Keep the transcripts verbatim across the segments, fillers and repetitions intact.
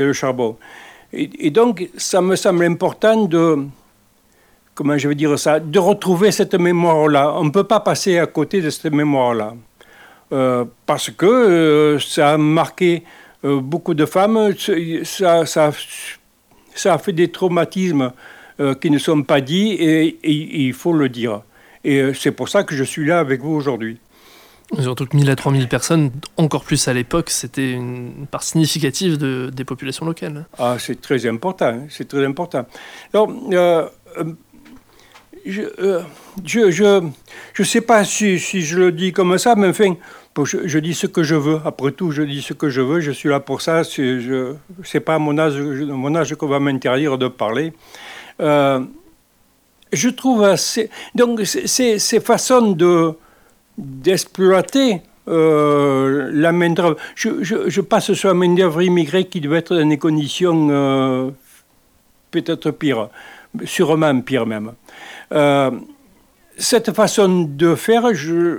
le charbon. Et, et donc, ça me semble important de, comment je vais dire ça, de retrouver cette mémoire-là. On ne peut pas passer à côté de cette mémoire-là. Euh, parce que euh, ça a marqué euh, beaucoup de femmes, ça, ça, ça a fait des traumatismes euh, qui ne sont pas dits et, et, et il faut le dire. Et euh, c'est pour ça que je suis là avec vous aujourd'hui. Surtout que mille à trois mille personnes, encore plus à l'époque, c'était une part significative de, des populations locales. Ah, c'est très important, c'est très important. Alors, euh, je euh, je, je, je sais pas si, si je le dis comme ça, mais enfin, je, je dis ce que je veux. Après tout, je dis ce que je veux, je suis là pour ça. C'est, je, c'est pas à mon âge, mon âge qu'on va m'interdire de parler. Euh, je trouve assez... Donc, ces, ces façons de... d'exploiter euh, la main-d'œuvre. Je, je, je passe sur la main-d'œuvre immigrée qui devait être dans des conditions euh, peut-être pires, sûrement pires même. Euh, cette façon de faire, je,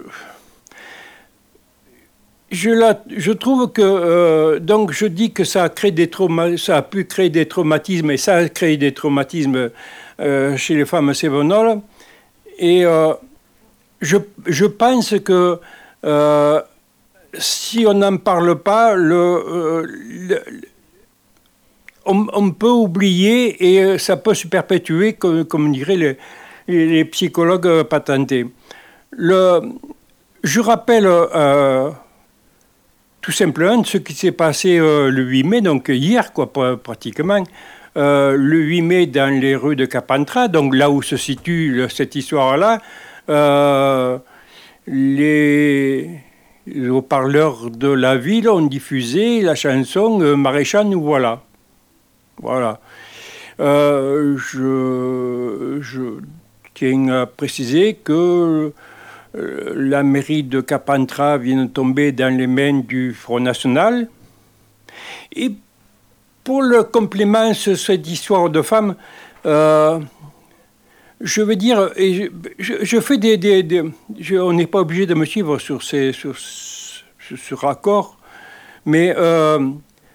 je, la, je trouve que euh, donc je dis que ça a créé des trauma, ça a pu créer des traumatismes et ça a créé des traumatismes euh, chez les femmes cévenoles et euh, Je, je pense que euh, si on n'en parle pas, le, euh, le, on, on peut oublier et ça peut se perpétuer, comme, comme diraient les, les psychologues patentés. Le, je rappelle euh, tout simplement ce qui s'est passé euh, le huit mai, donc hier, quoi, pratiquement. Euh, le huit mai dans les rues de Carpentras, donc là où se situe cette histoire-là. Euh, les, les haut-parleurs de la ville ont diffusé la chanson euh, Maréchal nous voilà. Voilà. Euh, je, je tiens à préciser que euh, la mairie de Carpentras vient de tomber dans les mains du Front National. Et pour le complément sur cette histoire de femmes, euh, je veux dire, et je, je, je fais des... des, des je, on n'est pas obligé de me suivre sur, ces, sur ce, ce raccord, mais euh,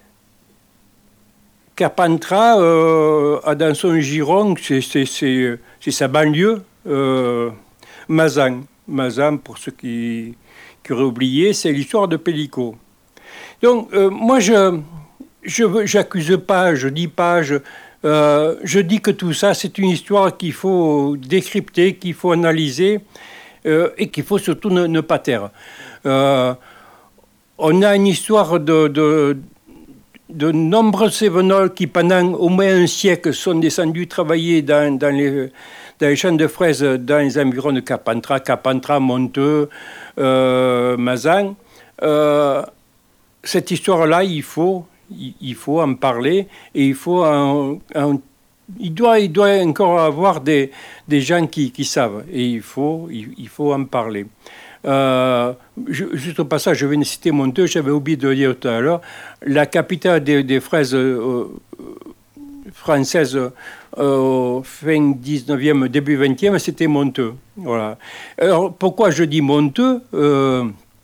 Carpentras euh, a dans son giron, c'est, c'est, c'est, c'est sa banlieue, euh, Mazan. Mazan, pour ceux qui, qui auraient oublié, c'est l'histoire de Pellico. Donc, euh, moi, je j'accuse pas, je dis pas... Je, Euh, je dis que tout ça, c'est une histoire qu'il faut décrypter, qu'il faut analyser euh, et qu'il faut surtout ne, ne pas taire. Euh, on a une histoire de, de, de nombreux Cévenols qui, pendant au moins un siècle, sont descendus travailler dans, dans, les, dans les champs de fraises dans les environs de Carpentras, Carpentras, Monteux, euh, Mazan. Euh, cette histoire-là, il faut... Il faut en parler et il faut en, en, il doit il doit encore avoir des, des gens qui, qui savent et il faut il, il faut en parler. Euh, je, juste au passage, je vais citer Monteux, j'avais oublié de le dire tout à l'heure, la capitale des, des fraises euh, françaises euh, fin dix-neuvième, début vingtième, c'était Monteux. Voilà. Alors pourquoi je dis Monteux euh,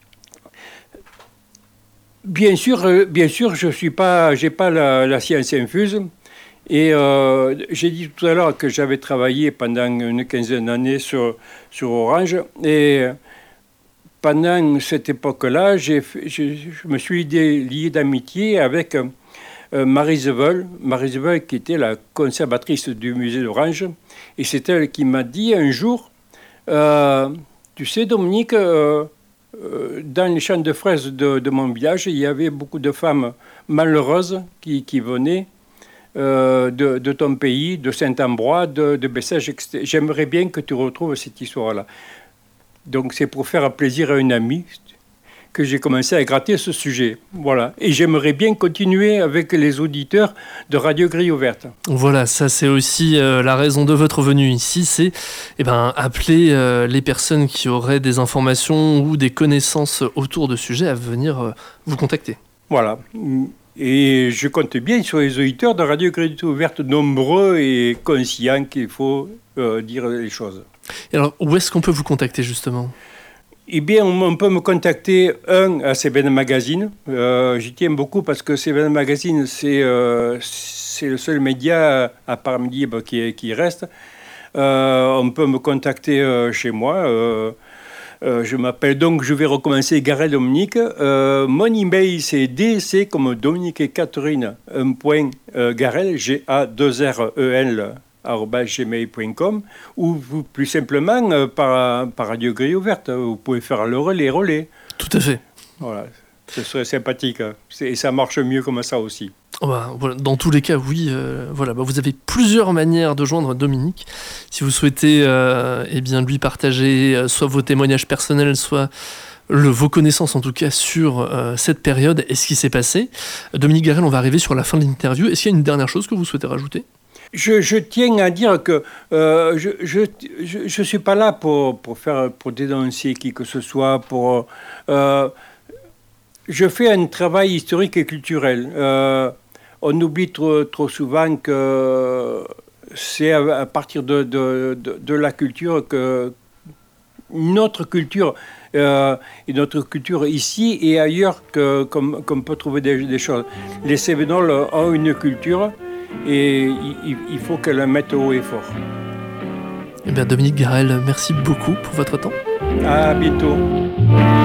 Bien sûr, bien sûr, je suis pas, j'ai pas la, la science infuse. Et euh, j'ai dit tout à l'heure que j'avais travaillé pendant une quinzaine d'années sur, sur Orange. Et pendant cette époque-là, j'ai, j'ai, je me suis lié, lié d'amitié avec euh, Marie Zevel, Marie Zevel qui était la conservatrice du musée d'Orange. Et c'est elle qui m'a dit un jour, euh, tu sais Dominique, euh, dans les champs de fraises de, de mon village, il y avait beaucoup de femmes malheureuses qui, qui venaient euh, de, de ton pays, de Saint-Ambrois, de, de Bessèges, et cetera. J'aimerais bien que tu retrouves cette histoire-là. Donc c'est pour faire plaisir à une amie que j'ai commencé à gratter ce sujet. Voilà. Et j'aimerais bien continuer avec les auditeurs de Radio Grille Ouverte. Voilà, ça c'est aussi euh, la raison de votre venue ici, c'est eh ben, appeler euh, les personnes qui auraient des informations ou des connaissances autour de sujets à venir euh, vous contacter. Voilà. Et je compte bien sur les auditeurs de Radio Grille Ouverte, nombreux et conscients qu'il faut euh, dire les choses. Et alors, où est-ce qu'on peut vous contacter justement ? Eh bien, on, on peut me contacter, un, à Cévennes Magazine. Euh, j'y tiens beaucoup parce que Cévennes Magazine, c'est, euh, c'est le seul média, à part Libre, qui, qui reste. Euh, on peut me contacter euh, chez moi. Euh, euh, je m'appelle donc, je vais recommencer, Garel Dominique. Euh, mon email, c'est D C comme Dominique et Catherine, un point, euh, Garel, G A deux R E L, arobase gmail point com, ou vous, plus simplement euh, par, par Radio Grille Ouverte. Vous pouvez faire le relais, relais. Tout à fait. Voilà, ce serait sympathique. C'est, et ça marche mieux comme ça aussi. Oh bah, voilà, dans tous les cas, oui. Euh, voilà, bah, vous avez plusieurs manières de joindre Dominique. Si vous souhaitez euh, eh bien, lui partager euh, soit vos témoignages personnels, soit le, vos connaissances en tout cas sur euh, cette période et ce qui s'est passé. Dominique Garel, on va arriver sur la fin de l'interview. Est-ce qu'il y a une dernière chose que vous souhaitez rajouter ? Je, je tiens à dire que euh, je je, je, je suis pas là pour, pour, faire, pour dénoncer qui que ce soit. Pour, euh, je fais un travail historique et culturel. Euh, on oublie trop, trop souvent que c'est à, à partir de, de, de, de la culture que notre culture euh, et notre culture ici et ailleurs que, qu'on, qu'on peut trouver des, des choses. Les Cévenols ont une culture. Et il, il faut qu'elle la mette haut et fort. Eh bien, Dominique Garel, merci beaucoup pour votre temps. À bientôt.